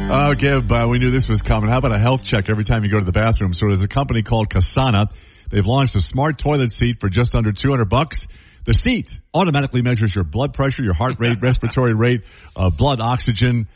Oh, Gib, we knew this was coming. How about a health check every time you go to the bathroom? So there's a company called Kasana. They've launched a smart toilet seat for just under $200. The seat automatically measures your blood pressure, your heart rate, respiratory rate, blood oxygen,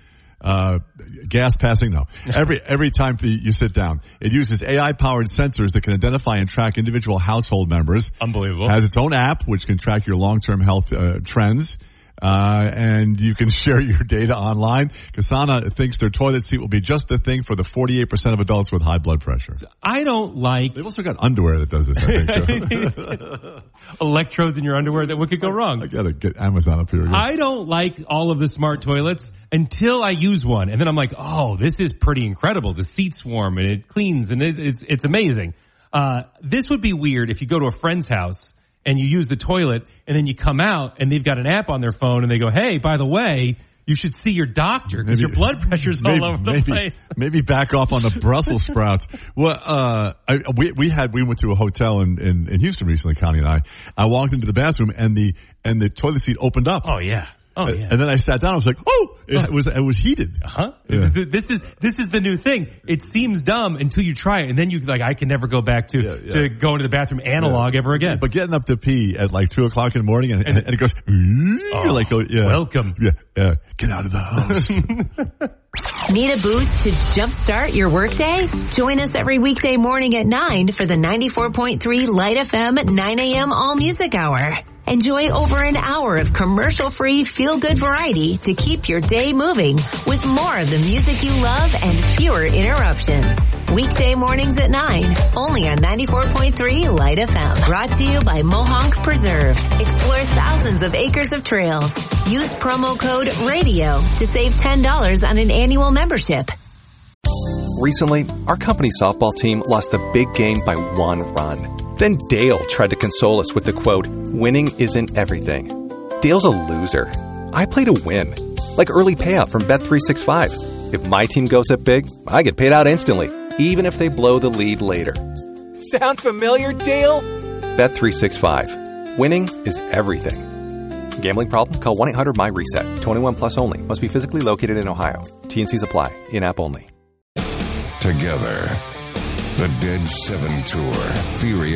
gas passing. No. Every time you sit down. It uses AI-powered sensors that can identify and track individual household members. Unbelievable. It has its own app, which can track your long-term health trends. And you can share your data online. Kasana thinks their toilet seat will be just the thing for the 48% of adults with high blood pressure. I don't like... They've also got underwear that does this, I think. Electrodes in your underwear. What could go wrong? I gotta get Amazon up here again. I don't like all of the smart toilets until I use one. And then I'm like, oh, this is pretty incredible. The seat's warm and it cleans and it's amazing. This would be weird if you go to a friend's house and you use the toilet, and then you come out, and they've got an app on their phone, and they go, hey, by the way, you should see your doctor, because your blood pressure's all over the place. Maybe back off on the Brussels sprouts. Well, we went to a hotel in Houston recently, Connie and I. I walked into the bathroom, and the toilet seat opened up. Oh, yeah. Oh, yeah. And then I sat down. I was like, it was heated. Uh-huh. Yeah. This is the new thing. It seems dumb until you try it, and then you I can never go back to going to the bathroom analog ever again. But getting up to pee at like 2:00 in the morning, and it goes, welcome. Yeah, get out of the house. Need a boost to jumpstart your workday? Join us every weekday morning at 9 for the 94.3 Light FM at 9 a.m. All Music Hour. Enjoy over an hour of commercial-free feel-good variety to keep your day moving with more of the music you love and fewer interruptions. Weekday mornings at 9, only on 94.3 Light FM. Brought to you by Mohonk Preserve. Explore thousands of acres of trails. Use promo code RADIO to save $10 on an annual membership. Recently, our company softball team lost the big game by 1 run. Then Dale tried to console us with the quote, winning isn't everything. Dale's a loser. I play to win. Like early payout from Bet365. If my team goes up big, I get paid out instantly, even if they blow the lead later. Sound familiar, Dale? Bet365. Winning is everything. Gambling problem? Call 1-800-MY-RESET. 21 plus only. Must be physically located in Ohio. T&Cs apply. In-app only. Together. The Dead 7 Tour. Fury